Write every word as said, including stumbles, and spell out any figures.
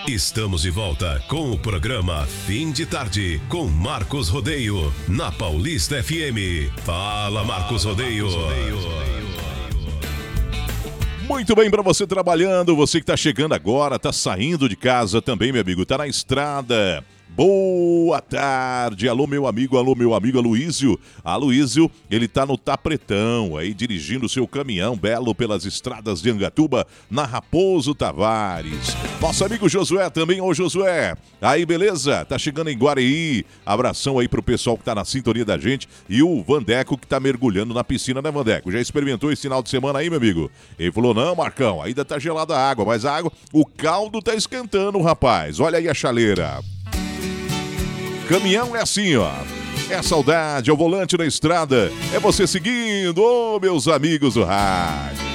Estamos de volta com o programa Fim de Tarde, com Marcos Rodeio, na Paulista F M. Fala, Marcos Rodeio. Muito bem, para você trabalhando, você que tá chegando agora, tá saindo de casa também, meu amigo, tá na estrada. Boa tarde, alô meu amigo, alô meu amigo Aloísio. Aloísio, ele tá no Tapretão, aí dirigindo seu caminhão belo pelas estradas de Angatuba, na Raposo Tavares. Nosso amigo Josué também, ô Josué, aí beleza? Tá chegando em Guareí, abração aí pro pessoal que tá na sintonia da gente e o Vandeco que tá mergulhando na piscina, né Vandeco? Já experimentou esse final de semana aí, meu amigo? Ele falou, não Marcão, ainda tá gelada a água, mas a água, o caldo tá esquentando, rapaz, olha aí a chaleira. Caminhão é assim, ó. É saudade, é o volante na estrada. É você seguindo, ô oh, meus amigos do rádio.